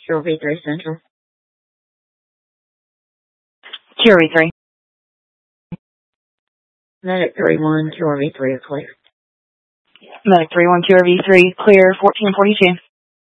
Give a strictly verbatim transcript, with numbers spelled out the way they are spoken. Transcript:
Q R V three Central. Q R V three. Medic three one, Q R V three are clear. Medic three one, Q R V three, clear, fourteen forty-two.